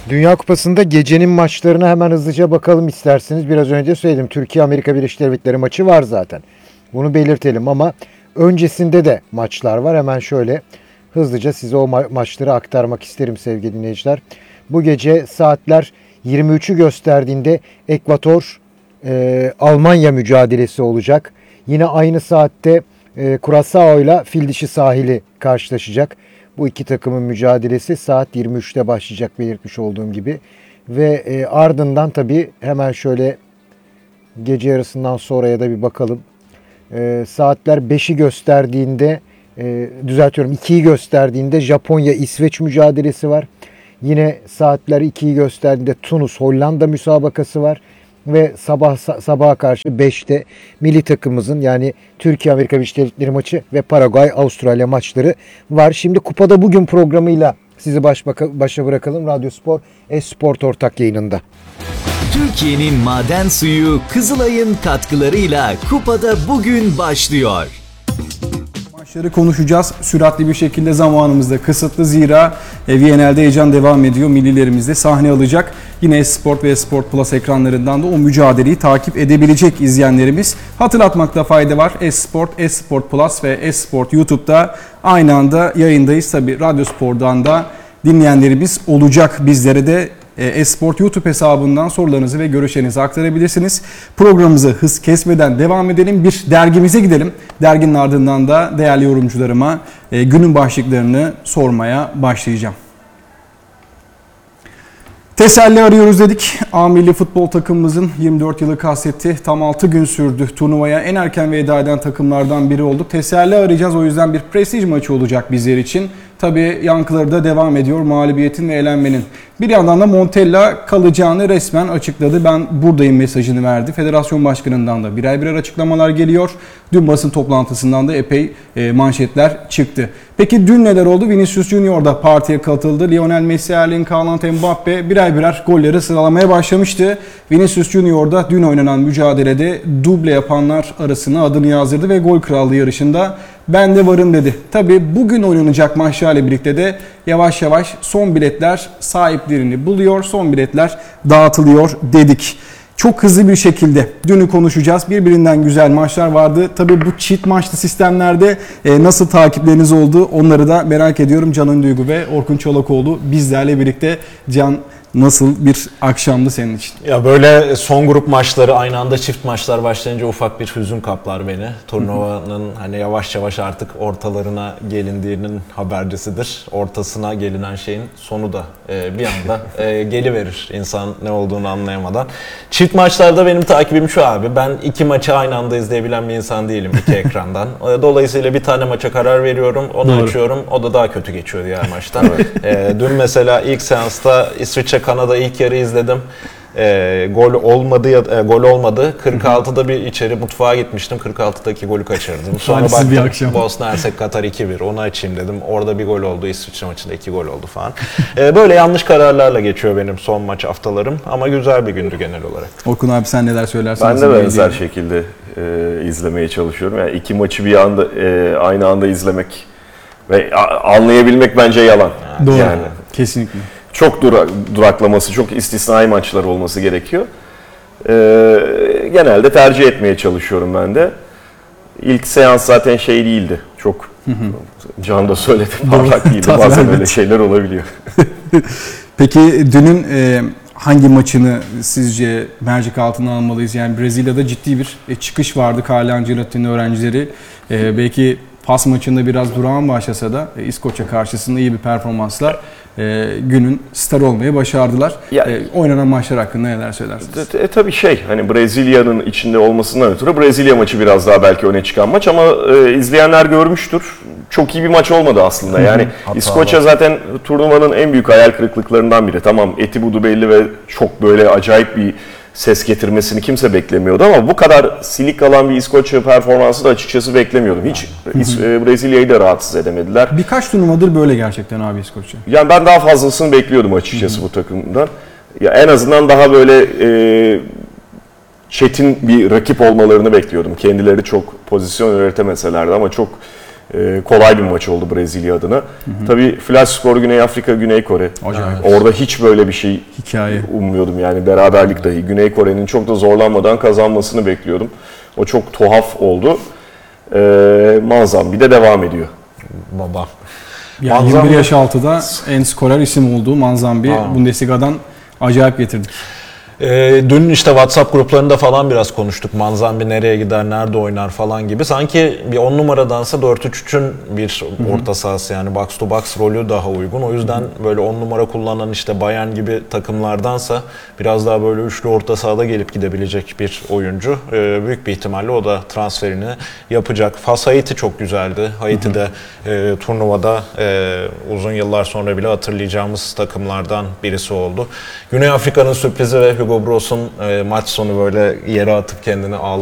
Dünya Kupası'nda gecenin maçlarına hemen hızlıca bakalım isterseniz. Biraz önce söyledim. Türkiye-Amerika Birleşik Devletleri maçı var zaten. Bunu belirtelim ama öncesinde de maçlar var. Hemen şöyle hızlıca size o maçları aktarmak isterim sevgili dinleyiciler. Bu gece saatler 23'ü gösterdiğinde Ekvator Almanya mücadelesi olacak. Yine aynı saatte Curaçao ile Fildişi sahili karşılaşacak. Bu iki takımın mücadelesi saat 23'te başlayacak belirtmiş olduğum gibi. Ve ardından tabii hemen şöyle gece yarısından sonraya da bir bakalım. Saatler 5'i gösterdiğinde, düzeltiyorum 2'yi gösterdiğinde Japonya-İsveç mücadelesi var. Yine saatler 2'yi gösterdiğinde Tunus-Hollanda müsabakası var. Ve sabaha karşı 5'te milli takımımızın yani Türkiye-Amerika Birleşik Devletleri maçı ve Paraguay-Avustralya maçları var. Şimdi Kupada Bugün programıyla sizi başa bırakalım. Radyo Spor, Esport ortak yayınında. Türkiye'nin maden suyu Kızılay'ın katkılarıyla Kupada Bugün başlıyor. Maçları konuşacağız. Süratli bir şekilde zamanımız da kısıtlı. Zira Viyana'da heyecan devam ediyor. Millilerimiz de sahne alacak. Yine Esport ve Esport Plus ekranlarından da o mücadeleyi takip edebilecek izleyenlerimiz. Hatırlatmakta fayda var. Esport, Esport Plus ve Esport YouTube'da aynı anda yayındayız. Tabi Radyo Spor'dan da dinleyenlerimiz olacak. Bizlere de Esport YouTube hesabından sorularınızı ve görüşlerinizi aktarabilirsiniz. Programımızı hız kesmeden devam edelim. Bir dergimize gidelim. Derginin ardından da değerli yorumcularıma günün başlıklarını sormaya başlayacağım. Teselli arıyoruz dedik. A milli futbol takımımızın 24 yılı kastettiği tam 6 gün sürdü. Turnuvaya en erken veda eden takımlardan biri oldu. Teselli arayacağız. O yüzden bir prestij maçı olacak bizler için. Tabii yankıları da devam ediyor mağlubiyetin ve elenmenin. Bir yandan da Montella kalacağını resmen açıkladı. Ben buradayım mesajını verdi. Federasyon başkanından da birer açıklamalar geliyor. Dün basın toplantısından da epey manşetler çıktı. Peki dün neler oldu? Vinicius Junior da partiye katıldı. Lionel Messi, Erling Haaland, Mbappe birer golleri sıralamaya başlamıştı. Vinicius Junior da dün oynanan mücadelede duble yapanlar arasına adını yazdırdı ve gol krallığı yarışında ben de varım dedi. Tabii bugün oynanacak maçlarla birlikte de yavaş yavaş son biletler sahiplerini buluyor. Son biletler dağıtılıyor dedik. Çok hızlı bir şekilde dünü konuşacağız. Birbirinden güzel maçlar vardı. Tabii bu çift maçlı sistemlerde nasıl takipleriniz oldu onları da merak ediyorum. Can Önduygu ve Orkun Çolakoğlu bizlerle birlikte. Can, nasıl bir akşamdı senin için? Ya böyle son grup maçları aynı anda çift maçlar başlayınca ufak bir hüzün kaplar beni. Turnuvanın hani yavaş yavaş artık ortalarına gelindiğinin habercisidir. Ortasına gelinen şeyin sonu da bir anda geliverir insan ne olduğunu anlayamadan. Çift maçlarda benim takibim şu abi. Ben iki maçı aynı anda izleyebilen bir insan değilim iki ekrandan. Dolayısıyla bir tane maça karar veriyorum, onu açıyorum. O da daha kötü geçiyor diğer maçtan. Dün mesela ilk seansta İsviçre Kanada ilk yarı izledim. Gol olmadı. 46'da bir içeri mutfağa gitmiştim. 46'daki golü kaçırdım. Sonra baktım Bosna Hersek Katar 2-1. Onu açayım dedim. Orada bir gol oldu. İsviçre maçında 2 gol oldu falan. Böyle yanlış kararlarla geçiyor benim son maç haftalarım. Ama güzel bir gündü genel olarak. Orkun abi sen neler söylersin? Ben de benzer şekilde izlemeye çalışıyorum. Yani iki maçı bir anda aynı anda izlemek ve anlayabilmek bence yalan. Doğru. Yani Kesinlikle. çok duraklaması, çok istisnai maçlar olması gerekiyor. Genelde tercih etmeye çalışıyorum ben de. İlk seans zaten şey değildi. Çok Can da söyledi, parlak değildi. Bazen öyle şeyler olabiliyor. Peki dünün hangi maçını sizce mercek altına almalıyız? Yani Brezilya'da ciddi bir çıkış vardı Carlo Ancelotti'nin öğrencileri. Belki pas maçında biraz durağan başlasa da İskoçya karşısında iyi bir performansla günün star olmayı başardılar. Oynanan maçlar hakkında neler söylersiniz? Tabii hani Brezilya'nın içinde olmasından ötürü Brezilya maçı biraz daha belki öne çıkan maç ama izleyenler görmüştür. Çok iyi bir maç olmadı aslında. Yani İskoçya zaten turnuvanın en büyük hayal kırıklıklarından biri. Tamam eti budu belli ve çok böyle acayip bir ses getirmesini kimse beklemiyordu ama bu kadar silik kalan bir İskoçya performansı da açıkçası beklemiyordum. Hiç Brezilya'yı da rahatsız edemediler. Birkaç turnuvadır böyle gerçekten abi İskoçya. Yani ben daha fazlasını bekliyordum açıkçası bu takımdan. Ya en azından daha böyle çetin bir rakip olmalarını bekliyordum. Kendileri çok pozisyon üretemeselerdi ama çok kolay bir maç oldu Brezilya adına. Tabii flash skor Güney Afrika, Güney Kore. Acayip. Orada hiç böyle bir şey Hikaye. ummuyordum yani beraberlik dahi. Güney Kore'nin çok da zorlanmadan kazanmasını bekliyordum. O çok tuhaf oldu. Manzambi de devam ediyor. Baba. Yani Manzambi- 21 yaş altıda en skorer isim olduğu Manzambi Aa. Bundesliga'dan acayip getirdik. Dün işte WhatsApp gruplarında falan biraz konuştuk. Manzambi nereye gider, nerede oynar falan gibi. Sanki bir 10 numaradansa 4-3-3'ün bir orta sahası yani box to box rolü daha uygun. O yüzden böyle 10 numara kullanan işte Bayern gibi takımlardansa biraz daha böyle üçlü orta sahada gelip gidebilecek bir oyuncu. Büyük bir ihtimalle o da transferini yapacak. Fas Haiti çok güzeldi. Haiti de turnuvada uzun yıllar sonra bile hatırlayacağımız takımlardan birisi oldu. Güney Afrika'nın sürprizi ve Hugo Bross'un maç sonu böyle yere atıp kendini ağlaması